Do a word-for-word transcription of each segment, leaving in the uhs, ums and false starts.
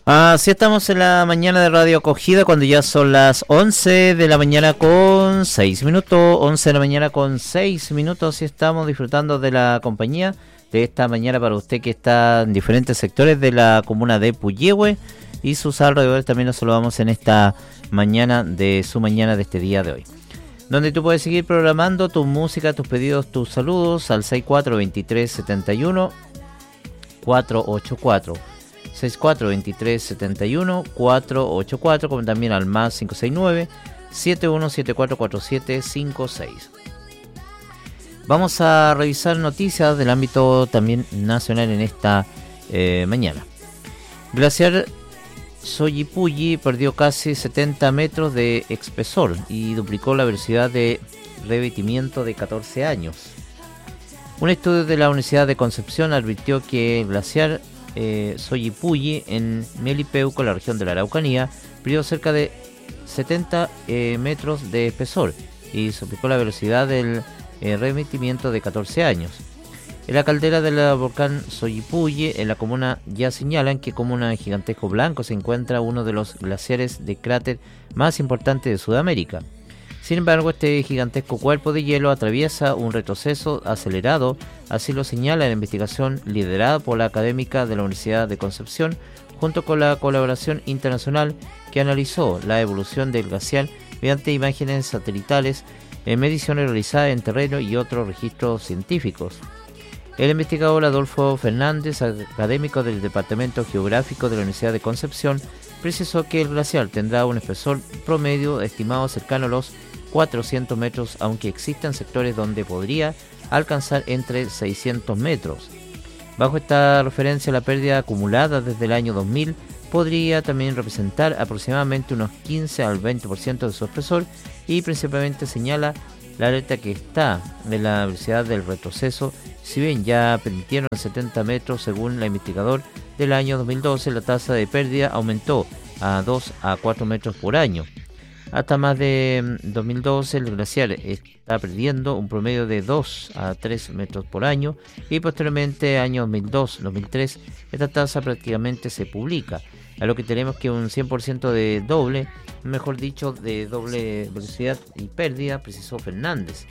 Así estamos en la mañana de Radio Acogida cuando ya son las once de la mañana con seis minutos, once de la mañana con seis minutos y estamos disfrutando de la compañía de esta mañana para usted que está en diferentes sectores de la comuna de Puyehue y sus alrededores. También nos saludamos en esta mañana de su mañana de este día de hoy, donde tú puedes seguir programando tu música, tus pedidos, tus saludos al seis cuatro dos tres siete uno cuatro ocho cuatro. seis cuatro dos tres siete uno cuatro ocho cuatro, como también al más cinco seis nueve siete uno siete cuatro cuatro siete cinco seis. Vamos a revisar noticias del ámbito también nacional en esta eh, mañana. Glaciar Soyipuyi perdió casi setenta metros de espesor y duplicó la velocidad de revestimiento de catorce años. Un estudio de la Universidad de Concepción advirtió que el glaciar Eh, Soyipuyi en Melipeuco, la región de la Araucanía, perdió cerca de setenta eh, metros de espesor y duplicó la velocidad del eh, revestimiento de catorce años. En la caldera del volcán Soyipuyi, en la comuna, ya señalan que como un gigantesco blanco se encuentra uno de los glaciares de cráter más importantes de Sudamérica. Sin embargo, este gigantesco cuerpo de hielo atraviesa un retroceso acelerado, así lo señala la investigación liderada por la académica de la Universidad de Concepción, junto con la colaboración internacional que analizó la evolución del glaciar mediante imágenes satelitales, en mediciones realizadas en terreno y otros registros científicos. El investigador Adolfo Fernández, académico del Departamento Geográfico de la Universidad de Concepción, precisó que el glaciar tendrá un espesor promedio estimado cercano a los cuatrocientos metros, aunque existan sectores donde podría alcanzar entre seiscientos metros. Bajo esta referencia, la pérdida acumulada desde el año dos mil podría también representar aproximadamente unos quince al veinte por ciento de su espesor y principalmente señala la alerta que está de la velocidad del retroceso. Si bien ya permitieron setenta metros según la investigador del año dos mil doce, la tasa de pérdida aumentó a dos a cuatro metros por año. Hasta más de dos mil doce el glaciar está perdiendo un promedio de dos a tres metros por año y posteriormente año dos mil dos dos mil tres esta tasa prácticamente se publica, a lo que tenemos que un cien por ciento de doble, mejor dicho, de doble velocidad y pérdida, precisó Fernández.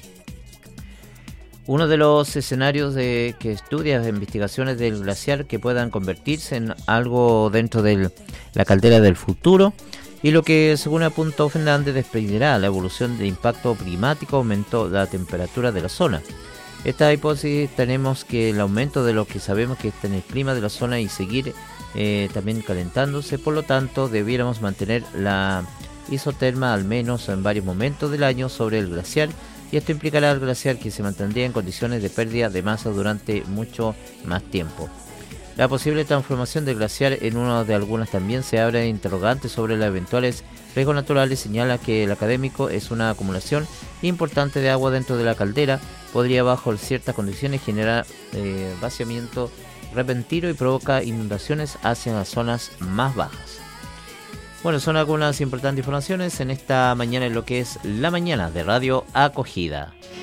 Uno de los escenarios de que estudia las investigaciones del glaciar que puedan convertirse en algo dentro de la caldera del futuro, y lo que, según apuntó Fernández, despedirá la evolución de impacto climático, aumentó la temperatura de la zona. Esta hipótesis tenemos que el aumento de lo que sabemos que está en el clima de la zona y seguir eh, también calentándose, por lo tanto debiéramos mantener la isoterma al menos en varios momentos del año sobre el glaciar, y esto implicará al glaciar que se mantendría en condiciones de pérdida de masa durante mucho más tiempo. La posible transformación del glaciar en uno de algunas también se abre interrogantes sobre las eventuales riesgos naturales. Señala que el académico es una acumulación importante de agua dentro de la caldera, podría bajo ciertas condiciones generar eh, vaciamiento repentino y provoca inundaciones hacia las zonas más bajas. Bueno, son algunas importantes informaciones en esta mañana en lo que es la mañana de Radio Acogida.